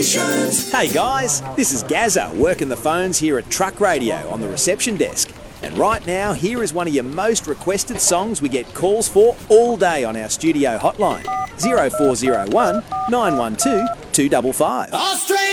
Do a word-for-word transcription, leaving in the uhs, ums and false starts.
Stations. Hey guys, this is Gazza working the phones here at Truck Radio on the reception desk. And right now, here is one of your most requested songs we get calls for all day on our studio hotline. zero four zero one, nine one two, two five five. Australia!